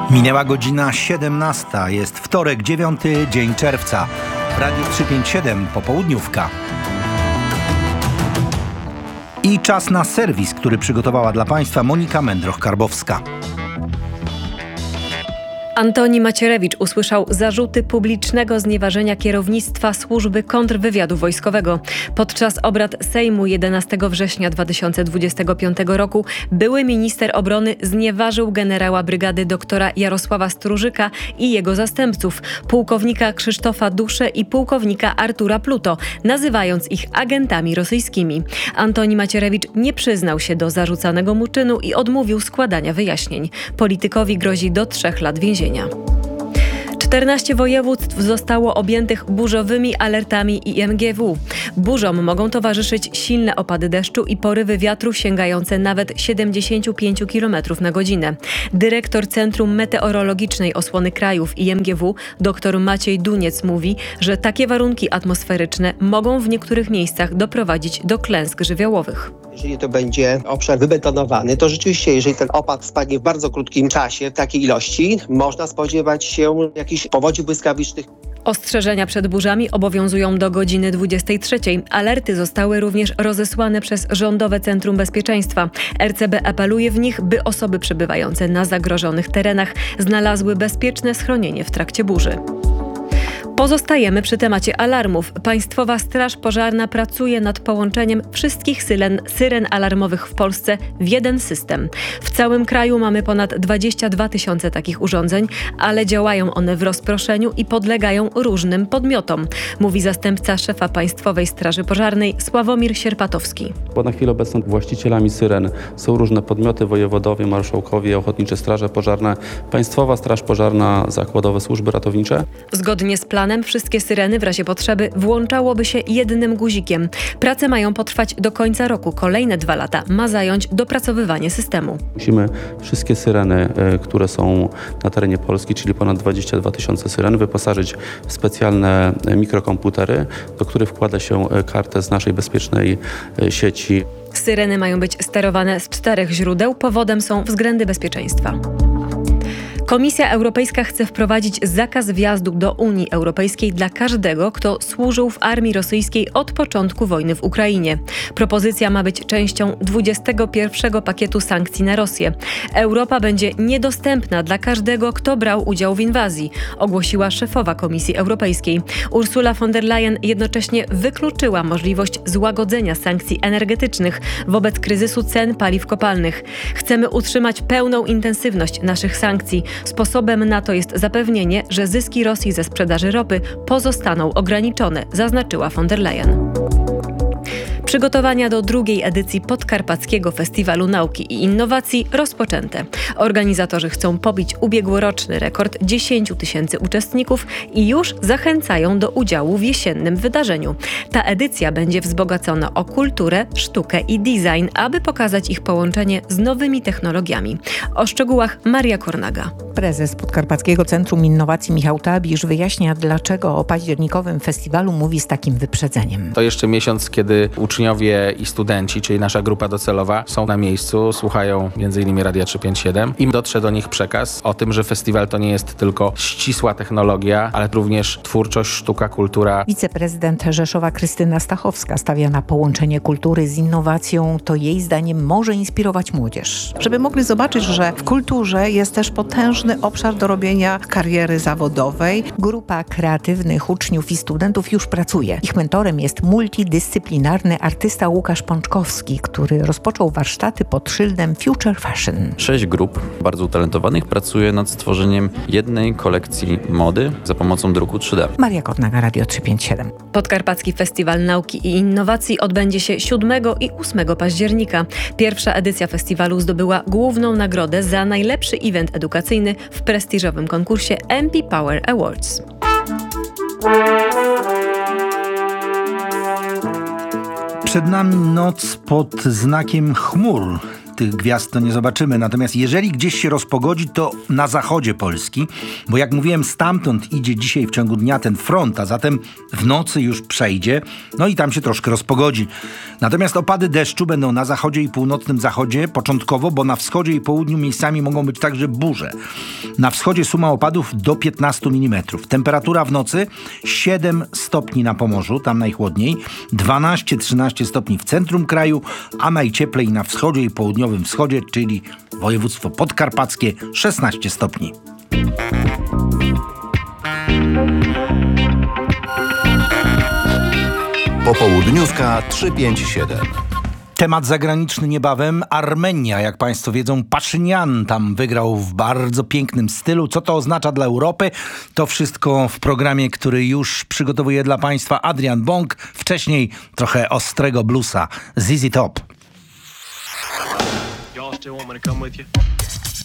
Minęła godzina 17. Jest wtorek, 9 dzień czerwca. Radio 357, popołudniówka. I czas na serwis, który przygotowała dla Państwa Monika Mędroch-Karbowska. Antoni Macierewicz usłyszał zarzuty publicznego znieważenia kierownictwa Służby Kontrwywiadu Wojskowego. Podczas obrad Sejmu 11 września 2025 roku były minister obrony znieważył generała brygady doktora Jarosława Strużyka i jego zastępców, pułkownika Krzysztofa Duszę i pułkownika Artura Pluto, nazywając ich agentami rosyjskimi. Antoni Macierewicz nie przyznał się do zarzucanego mu czynu i odmówił składania wyjaśnień. Politykowi grozi do 3 lat więzienia. 14 województw zostało objętych burzowymi alertami IMGW. Burzom mogą towarzyszyć silne opady deszczu i porywy wiatru sięgające nawet 75 km na godzinę. Dyrektor Centrum Meteorologicznej Osłony Krajów IMGW dr Maciej Duniec mówi, że takie warunki atmosferyczne mogą w niektórych miejscach doprowadzić do klęsk żywiołowych. Jeżeli to będzie obszar wybetonowany, to rzeczywiście, jeżeli ten opad spadnie w bardzo krótkim czasie, w takiej ilości, można spodziewać się jakichś powodzi błyskawicznych. Ostrzeżenia przed burzami obowiązują do godziny 23. Alerty zostały również rozesłane przez Rządowe Centrum Bezpieczeństwa. RCB apeluje w nich, by osoby przebywające na zagrożonych terenach znalazły bezpieczne schronienie w trakcie burzy. Pozostajemy przy temacie alarmów. Państwowa Straż Pożarna pracuje nad połączeniem wszystkich syren alarmowych w Polsce w jeden system. W całym kraju mamy ponad 22 000 takich urządzeń, ale działają one w rozproszeniu i podlegają różnym podmiotom, mówi zastępca szefa Państwowej Straży Pożarnej Sławomir Sierpatowski. Bo na chwilę obecną właścicielami syren są różne podmioty, wojewodowie, marszałkowie, ochotnicze straże pożarne, Państwowa Straż Pożarna, zakładowe służby ratownicze. Zgodnie z planem wszystkie syreny w razie potrzeby włączałoby się jednym guzikiem. Prace mają potrwać do końca roku. Kolejne 2 lata ma zająć dopracowywanie systemu. Musimy wszystkie syreny, które są na terenie Polski, czyli ponad 22 000 syren, wyposażyć w specjalne mikrokomputery, do których wkłada się kartę z naszej bezpiecznej sieci. Syreny mają być sterowane z 4 źródeł. Powodem są względy bezpieczeństwa. Komisja Europejska chce wprowadzić zakaz wjazdu do Unii Europejskiej dla każdego, kto służył w armii rosyjskiej od początku wojny w Ukrainie. Propozycja ma być częścią 21 pakietu sankcji na Rosję. Europa będzie niedostępna dla każdego, kto brał udział w inwazji, ogłosiła szefowa Komisji Europejskiej. Ursula von der Leyen jednocześnie wykluczyła możliwość złagodzenia sankcji energetycznych wobec kryzysu cen paliw kopalnych. Chcemy utrzymać pełną intensywność naszych sankcji. Sposobem na to jest zapewnienie, że zyski Rosji ze sprzedaży ropy pozostaną ograniczone, zaznaczyła von der Leyen. Przygotowania do 2. edycji Podkarpackiego Festiwalu Nauki i Innowacji rozpoczęte. Organizatorzy chcą pobić ubiegłoroczny rekord 10 000 uczestników i już zachęcają do udziału w jesiennym wydarzeniu. Ta edycja będzie wzbogacona o kulturę, sztukę i design, aby pokazać ich połączenie z nowymi technologiami. O szczegółach Maria Kornaga. Prezes Podkarpackiego Centrum Innowacji Michał Tabisz wyjaśnia, dlaczego o październikowym festiwalu mówi z takim wyprzedzeniem. To jeszcze miesiąc, kiedy uczniowie i studenci, czyli nasza grupa docelowa, są na miejscu, słuchają m.in. Radia 357 i dotrze do nich przekaz o tym, że festiwal to nie jest tylko ścisła technologia, ale również twórczość, sztuka, kultura. Wiceprezydent Rzeszowa Krystyna Stachowska stawia na połączenie kultury z innowacją. To jej zdaniem może inspirować młodzież. Żeby mogli zobaczyć, że w kulturze jest też potężny obszar do robienia kariery zawodowej. Grupa kreatywnych uczniów i studentów już pracuje. Ich mentorem jest multidyscyplinarny artysta Łukasz Pączkowski, który rozpoczął warsztaty pod szyldem Future Fashion. 6 grup bardzo utalentowanych pracuje nad stworzeniem jednej kolekcji mody za pomocą druku 3D. Maria Kornaga, Radio 357. Podkarpacki Festiwal Nauki i Innowacji odbędzie się 7 i 8 października. Pierwsza edycja festiwalu zdobyła główną nagrodę za najlepszy event edukacyjny w prestiżowym konkursie MP Power Awards. Przed nami noc pod znakiem chmur. tych gwiazd to nie zobaczymy. Natomiast jeżeli gdzieś się rozpogodzi, to na zachodzie Polski, bo jak mówiłem, stamtąd idzie dzisiaj w ciągu dnia ten front, a zatem w nocy już przejdzie, no i tam się troszkę rozpogodzi. Natomiast opady deszczu będą na zachodzie i północnym zachodzie początkowo, bo na wschodzie i południu miejscami mogą być także burze. Na wschodzie suma opadów do 15 mm. Temperatura w nocy 7 stopni na Pomorzu, tam najchłodniej, 12-13 stopni w centrum kraju, a najcieplej na wschodzie i południowym wschodzie, czyli województwo podkarpackie, 16 stopni. Popołudniówka 357. Temat zagraniczny niebawem. Armenia, jak Państwo wiedzą, Paszynian tam wygrał w bardzo pięknym stylu. Co to oznacza dla Europy? To wszystko w programie, który już przygotowuje dla Państwa Adrian Bąk. Wcześniej trochę ostrego bluesa. ZZ Top. Y'all still want me to come with you?